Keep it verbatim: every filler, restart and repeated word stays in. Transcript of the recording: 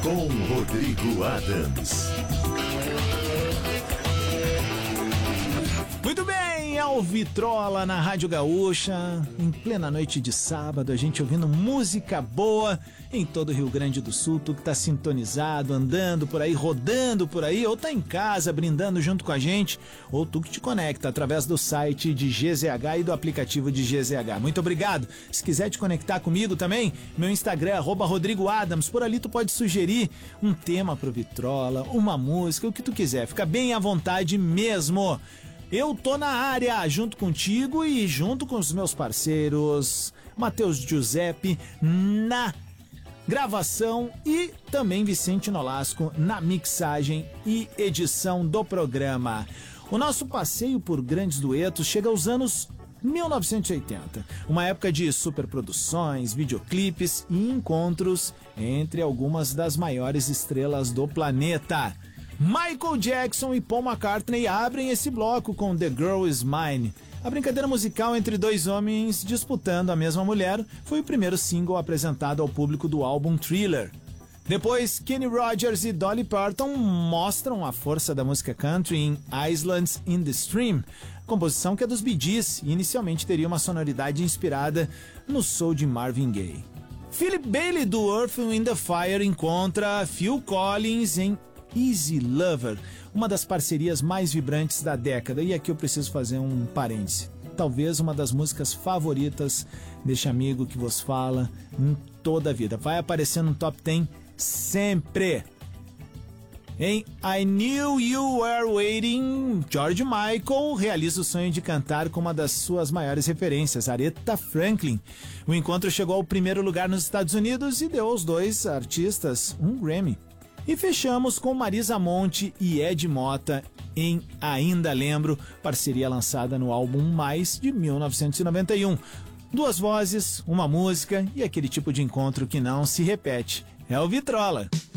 com Rodrigo Adams. Muito bem, é o Vitrola na Rádio Gaúcha, em plena noite de sábado, a gente ouvindo música boa em todo o Rio Grande do Sul. Tu que tá sintonizado, andando por aí, rodando por aí, ou tá em casa brindando junto com a gente, ou tu que te conecta através do site de G Z H e do aplicativo de G Z H. Muito obrigado. Se quiser te conectar comigo também, meu Instagram é arroba Rodrigo Adams. Por ali tu pode sugerir um tema pro Vitrola, uma música, o que tu quiser. Fica bem à vontade mesmo. Eu tô na área, junto contigo e junto com os meus parceiros, Matheus Giuseppe, na gravação e também Vicente Nolasco na mixagem e edição do programa. O nosso passeio por grandes duetos chega aos anos mil novecentos e oitenta, uma época de superproduções, videoclipes e encontros entre algumas das maiores estrelas do planeta. Michael Jackson e Paul McCartney abrem esse bloco com The Girl Is Mine. A brincadeira musical entre dois homens disputando a mesma mulher foi o primeiro single apresentado ao público do álbum Thriller. Depois, Kenny Rogers e Dolly Parton mostram a força da música country em Islands in the Stream, composição que é dos Bee Gees e inicialmente teria uma sonoridade inspirada no soul de Marvin Gaye. Philip Bailey do Earth, Wind and Fire encontra Phil Collins em Easy Lover, uma das parcerias mais vibrantes da década. E aqui eu preciso fazer um parêntese. Talvez uma das músicas favoritas deste amigo que vos fala em toda a vida. Vai aparecer no top dez sempre. Em I Knew You Were Waiting, George Michael realiza o sonho de cantar com uma das suas maiores referências, Aretha Franklin. O encontro chegou ao primeiro lugar nos Estados Unidos e deu aos dois artistas um Grammy. E fechamos com Marisa Monte e Ed Mota em Ainda Lembro, parceria lançada no álbum Mais de mil novecentos e noventa e um. Duas vozes, uma música e aquele tipo de encontro que não se repete. É o Vitrola.